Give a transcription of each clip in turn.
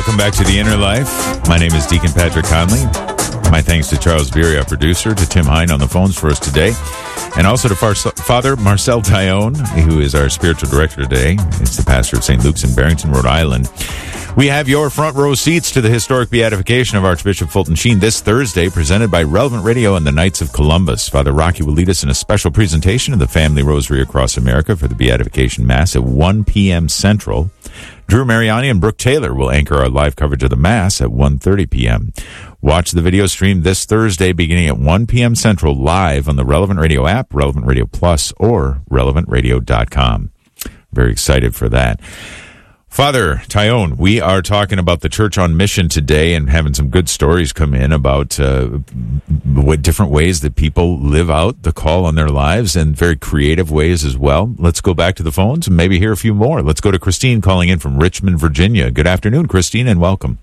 welcome back to The Inner Life. My name is Deacon Patrick Conley. My thanks to Charles Beery, our producer, to Tim Hine on the phones for us today, and also to Father Marcel Tyone, who is our spiritual director today. It's the pastor of St. Luke's in Barrington, Rhode Island. We have your front row seats to the historic beatification of Archbishop Fulton Sheen this Thursday, presented by Relevant Radio and the Knights of Columbus. Father Rocky will lead us in a special presentation of the Family Rosary across America for the Beatification Mass at 1 p.m. Central. Drew Mariani and Brooke Taylor will anchor our live coverage of the Mass at 1:30 p.m. Watch the video stream this Thursday beginning at 1 p.m. Central live on the Relevant Radio app, Relevant Radio Plus, or relevantradio.com. Very excited for that. Father Tyone, we are talking about the Church on Mission today and having some good stories come in about different ways that people live out the call on their lives, and very creative ways as well. Let's go back to the phones and maybe hear a few more. Let's go to Christine calling in from Richmond, Virginia. Good afternoon, Christine, and welcome.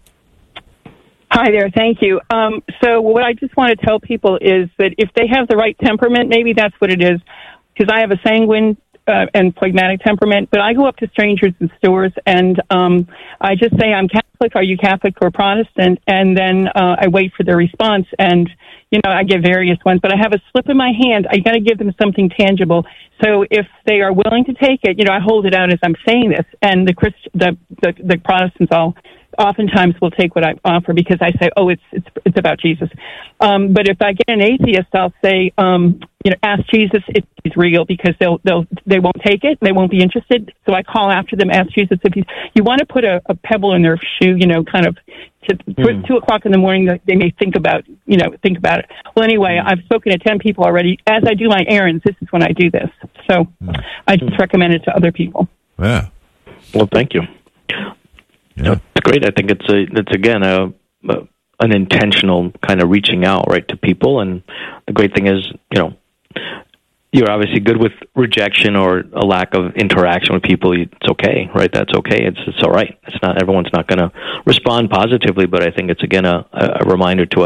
Hi there. Thank you. So what I just want to tell people is that if they have the right temperament, maybe that's what it is, because I have a sanguine and phlegmatic temperament, but I go up to strangers in stores and I just say, I'm Catholic, are you Catholic or Protestant? And then I wait for their response, and, you know, I get various ones, but I have a slip in my hand. I got to give them something tangible. So if they are willing to take it, you know, I hold it out as I'm saying this, and the Protestants oftentimes will take what I offer because I say, oh, it's about Jesus. But if I get an atheist, I'll say, you know, ask Jesus if he's real, because they won't take it, they won't be interested. So I call after them, ask Jesus if you want to put a pebble in their shoe, you know, kind of to 2 o'clock in the morning, that they may think about it. Well, anyway, I've spoken to 10 people already. As I do my errands, this is when I do this. So I just recommend it to other people. Yeah. Well, thank you. Yeah. Great. I think it's again an intentional kind of reaching out, right, to people. And the great thing is, you know, you're obviously good with rejection or a lack of interaction with people. It's okay, right? That's okay. It's all right. It's not, everyone's not going to respond positively, but I think it's again a reminder to us